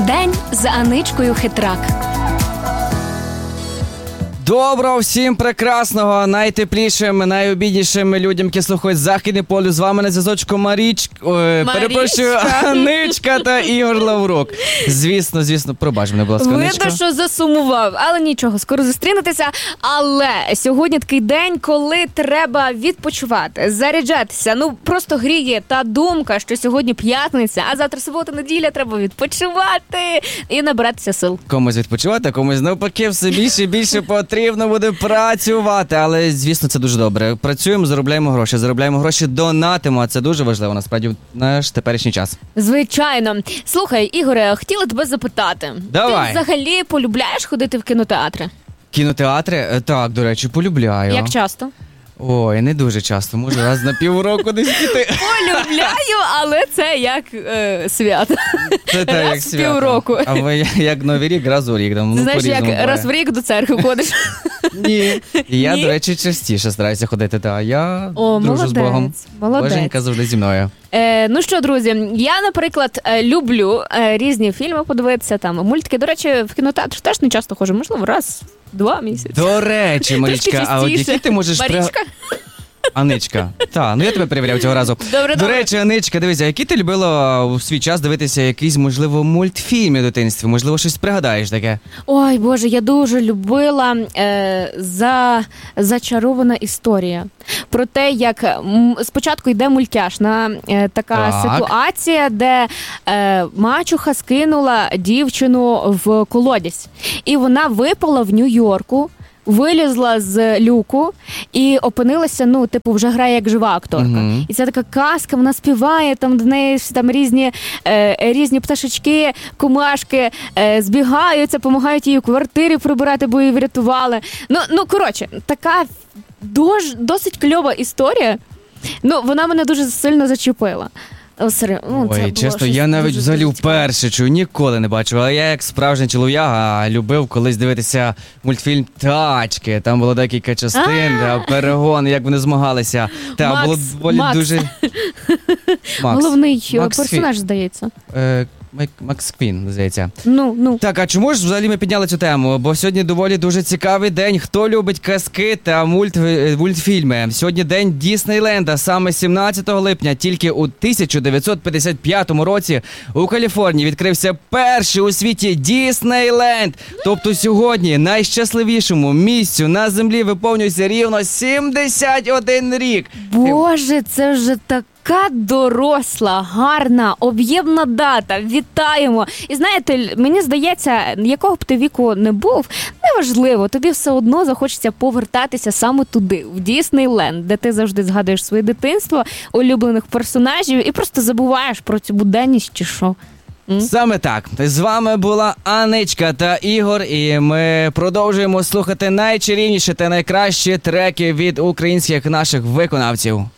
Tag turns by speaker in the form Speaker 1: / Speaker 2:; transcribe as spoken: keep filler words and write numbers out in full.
Speaker 1: День з Аничкою Хитрак.
Speaker 2: Доброго всім прекрасного, найтеплішим, найобіднішим людям, які слухають Західний полюс. З вами на зв'язочку Маріч... Ой, перепрошую, Аничка та Ігор Лаврук. Звісно, звісно, пробач мене, будь ласка, Аничка.
Speaker 1: Видно, що засумував, але нічого, скоро зустрінетеся. Але сьогодні такий день, коли треба відпочивати, заряджатися. Ну, просто гріє та думка, що сьогодні п'ятниця, а завтра субота-неділя, треба відпочивати і набиратися сил.
Speaker 2: Комусь відпочивати, а комусь навпаки все більше і більше потрібно. Потрібно буде працювати, але, звісно, це дуже добре. Працюємо, заробляємо гроші, заробляємо гроші, донатимо, а це дуже важливо, насправді, в наш теперішній час.
Speaker 1: Звичайно. Слухай, Ігоре, хотіла тебе запитати.
Speaker 2: Давай.
Speaker 1: Ти взагалі полюбляєш ходити в кінотеатри?
Speaker 2: Кінотеатри? Так, до речі, полюбляю.
Speaker 1: Як часто?
Speaker 2: Ой, не дуже часто, може раз на півроку десь піти.
Speaker 1: Полюбляю, але це як е, свято.
Speaker 2: Це так, як
Speaker 1: свято. Раз в півроку.
Speaker 2: А ви як Новий рік, раз у рік. Там, ну,
Speaker 1: знаєш, як
Speaker 2: буває.
Speaker 1: Раз в рік до церкви ходиш?
Speaker 2: Ні. Я,
Speaker 1: Ні?
Speaker 2: до речі, частіше стараюся ходити, та я
Speaker 1: О,
Speaker 2: дружу
Speaker 1: молодець,
Speaker 2: з Богом.
Speaker 1: молодець.
Speaker 2: Боженька завжди зі мною.
Speaker 1: Е, ну що, друзі, я, наприклад, люблю е, різні фільми подивитися, там, мультики. До речі, в кінотеатр теж не часто ходжу, можливо, раз, два місяці.
Speaker 2: До речі, Марічка, а от які ти можеш...
Speaker 1: Марічка?
Speaker 2: Аничка. Так, ну я тебе перевіряв цього разу.
Speaker 1: Добре,
Speaker 2: До
Speaker 1: добре.
Speaker 2: речі, Аничка, дивися, які ти любила у свій час дивитися якийсь, можливо, мультфільм у дитинстві? Можливо, щось пригадаєш таке?
Speaker 1: Ой, Боже, я дуже любила е, за, «Зачарована історія». Про те, як м, спочатку йде мультяшна е, така
Speaker 2: Так.
Speaker 1: ситуація, де е, мачуха скинула дівчину в колодязь. І вона випала в Нью-Йорку, вилізла з люку і опинилася, ну, типу, вже грає як жива акторка.
Speaker 2: Мгм.
Speaker 1: І це така казка, вона співає, там до неї ж там різні, е, різні пташечки, комашки е, збігаються, допомагають їй у квартирі прибирати, бо її врятували. Ну, ну коротше, така дож, досить кльова історія. Ну, вона мене дуже сильно зачепила. О, сері... ну, це
Speaker 2: Ой,
Speaker 1: було
Speaker 2: чесно,
Speaker 1: щось
Speaker 2: я навіть
Speaker 1: дуже,
Speaker 2: взагалі
Speaker 1: дуже цікаве.
Speaker 2: вперше чую, ніколи не бачив. Але я як справжній чолов'яга любив колись дивитися мультфільм «Тачки». Там було декілька частин,
Speaker 1: А.
Speaker 2: та, перегон, як вони змагалися. Та,
Speaker 1: Макс,
Speaker 2: було доволі
Speaker 1: Макс.
Speaker 2: дуже... Макс.
Speaker 1: Головний
Speaker 2: Макс
Speaker 1: персонаж, здається.
Speaker 2: Е, Мак- Макс Квін, здається.
Speaker 1: Ну, ну.
Speaker 2: Так, а чому ж взагалі ми підняли цю тему? Бо сьогодні доволі дуже цікавий день. Хто любить казки та мульт, мультфільми? Сьогодні день Діснейленда. Саме сімнадцятого липня, тільки у тисяча дев'ятсот п'ятдесят п'ятому році у Каліфорнії відкрився перший у світі Діснейленд. Тобто сьогодні найщасливішому місцю на землі виповнюється рівно сімдесят один рік.
Speaker 1: Боже, це вже так. Така доросла, гарна, об'ємна дата. Вітаємо! І знаєте, мені здається, якого б ти віку не був, неважливо, тобі все одно захочеться повертатися саме туди, в Діснейленд, де ти завжди згадуєш своє дитинство, улюблених персонажів і просто забуваєш про цю буденність чи що. М?
Speaker 2: Саме так. З вами була Аничка та Ігор, і ми продовжуємо слухати найчарівніші та найкращі треки від українських наших виконавців.